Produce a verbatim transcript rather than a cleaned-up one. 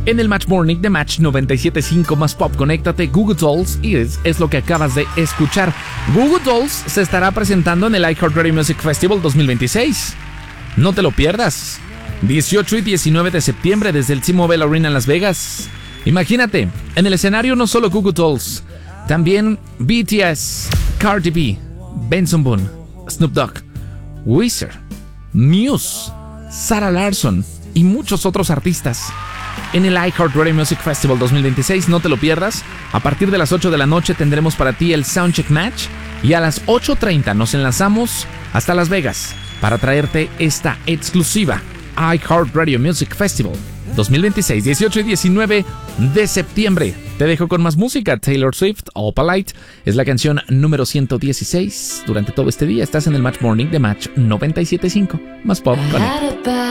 En el Match Morning de Match noventa y siete punto cinco más pop, conéctate. Goo Goo Dolls es, es lo que acabas de escuchar. Goo Goo Dolls se estará presentando en el iHeartRadio Music Festival dos mil veintiséis. No te lo pierdas. dieciocho y diecinueve de septiembre desde el T-Mobile Arena en Las Vegas. Imagínate, en el escenario no solo Goo Goo Dolls, también B T S, Cardi B, Benson Boone, Snoop Dogg, Weezer, Muse, Sarah Larsson y muchos otros artistas. En el iHeartRadio Music Festival dos mil veintiséis, no te lo pierdas. A partir de las ocho de la noche tendremos para ti el Soundcheck Match y a las ocho treinta nos enlazamos hasta Las Vegas para traerte esta exclusiva iHeartRadio Music Festival dos mil veintiséis, dieciocho y diecinueve de septiembre. Te dejo con más música. Taylor Swift, Opalite, es la canción número ciento dieciséis. Durante todo este día estás en el Match Morning de Match noventa y siete punto cinco. Más pop, con